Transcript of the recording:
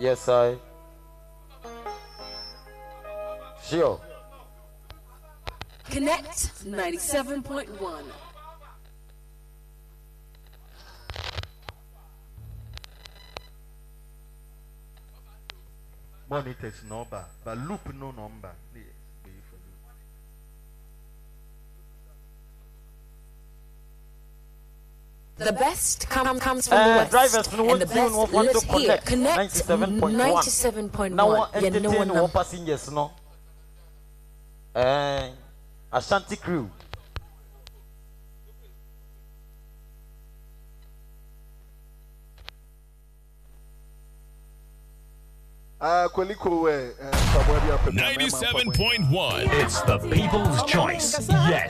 Yes, I. Sure. Connect 97.1. Monitors number, but loop no number. The best comes from the west, drivers and the best want lives to here. connect 97.1. Now You know entertain what? passengers, no? Ashanti crew. Koliko 97.1. It's the people's choice. Yes.